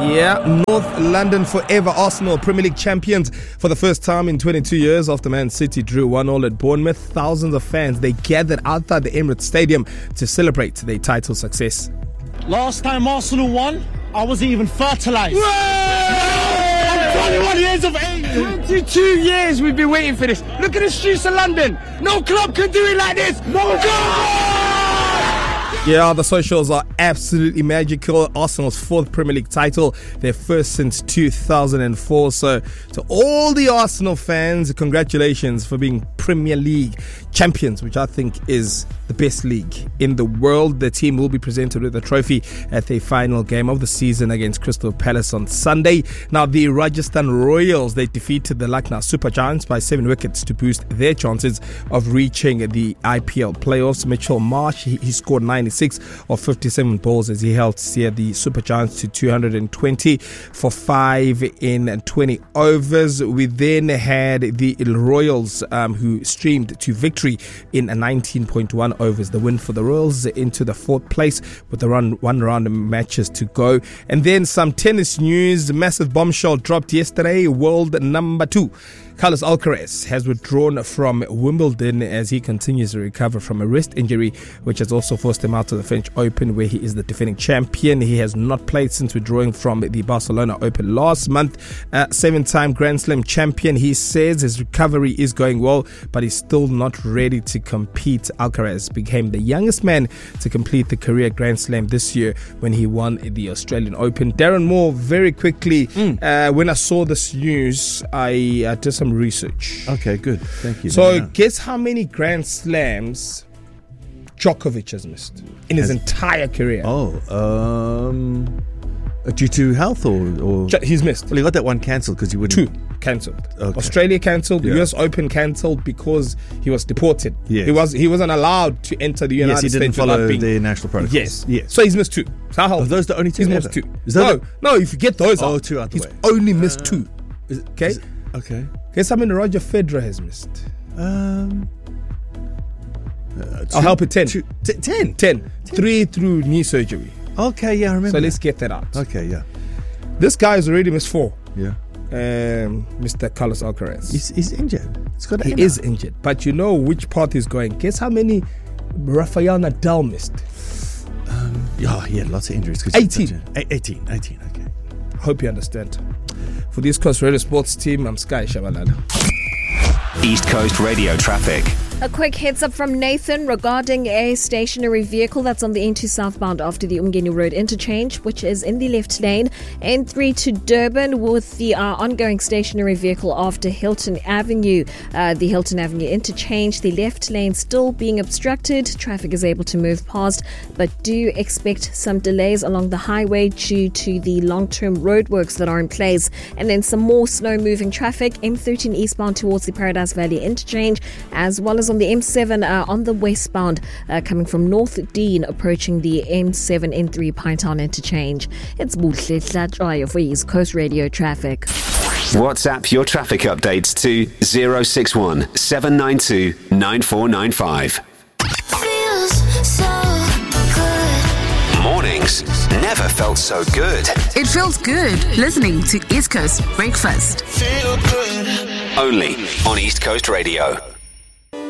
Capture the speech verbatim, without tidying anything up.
Yeah, North London forever. Arsenal Premier League champions for the first time in twenty-two years after Man City drew one all at Bournemouth. Thousands of fans, they gathered outside the Emirates Stadium to celebrate their title success. Last time Arsenal won, I wasn't even fertilised. I'm twenty-one years of age. twenty-two years we've been waiting for this. Look at the streets of London. No club can do it like this. No club! Yeah, the socials are absolutely magical. Arsenal's fourth Premier League title, their first since two thousand four. So to all the Arsenal fans, congratulations for being Premier League champions, which I think is the best league in the world. The team will be presented with a trophy at their final game of the season against Crystal Palace on Sunday. Now, the Rajasthan Royals, they defeated the Lucknow Super Giants by seven wickets to boost their chances of reaching the I P L playoffs. Mitchell Marsh, he, he scored ninety-six of fifty-seven balls as he helped steer the Super Giants to two hundred twenty for five in twenty overs. We then had the Royals um, who streamed to victory in a nineteen point one overs. The win for the Royals into the fourth place with the run, one round of matches to go. And then some tennis news. Massive bombshell dropped yesterday. World number two Carlos Alcaraz has withdrawn from Wimbledon as he continues to recover from a wrist injury, which has also forced him out of the French Open, where he is the defending champion. He has not played since withdrawing from the Barcelona Open last month. Uh, seven-time Grand Slam champion, he says his recovery is going well, but he's still not ready to compete. Alcaraz became the youngest man to complete the career Grand Slam this year when he won the Australian Open. Darren Moore, very quickly, mm. uh, when I saw this news, I uh, did some research. Okay, good. Thank you. So, no, no. guess how many Grand Slams Djokovic has missed in his has, entire career? Oh, um, due to health or, or he's missed. Well, he got that one cancelled because he wouldn't. Two cancelled. Okay. Australia cancelled. Yeah. The U S Open cancelled because he was deported. Yes. He was he wasn't allowed to enter the United States. Yes, he didn't States follow being, the national protocols. Yes, yes. So he's missed two. So how Are those the only two? He's ever? missed two. Is that no, the, no. If you get those, oh, out, two out the he's way. only missed uh, two. Is it, okay. Is it, okay. Guess how many Roger Federer has missed? Um. Uh, two, I'll help it. Ten. Two, t- ten. Ten. Ten. Three through knee surgery. Okay, yeah, I remember. So that. let's get that out. Okay, yeah. This guy has already missed four. Yeah. Um, Mister Carlos Alcaraz. He's, he's injured. It's got he is injured. But you know which path he's going. Guess how many Rafael Nadal missed? Um, yeah, he had lots of injuries. eighteen. eighteen. eighteen, okay. Hope you understand. For the East Coast Radio Sports team, I'm Sky Shabalala. East Coast Radio traffic. A quick heads up from Nathan regarding a stationary vehicle that's on the N two southbound after the Umgeni Road interchange, which is in the left lane. N three to Durban with the uh, ongoing stationary vehicle after Hilton Avenue. Uh, the Hilton Avenue interchange, the left lane still being obstructed. Traffic is able to move past, but do expect some delays along the highway due to the long-term roadworks that are in place. And then some more slow-moving traffic, M thirteen eastbound towards the Paradise Valley interchange, as well as on the M seven uh, on the westbound uh, coming from North Dean approaching the M seven N three Pinetown interchange. It's Buhle Tlatswayo for East Coast Radio traffic. WhatsApp your traffic updates to zero six one seven nine two nine four nine five. Feels so good. Mornings never felt so good. It feels good listening to East Coast Breakfast. Feel good. Only on East Coast Radio.